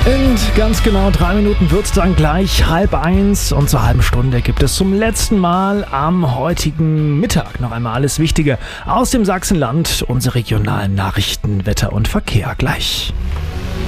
In ganz genau 3 Minuten wird es dann gleich 12:30 und zur halben Stunde gibt es zum letzten Mal am heutigen Mittag noch einmal alles Wichtige aus dem Sachsenland, unsere regionalen Nachrichten, Wetter und Verkehr gleich.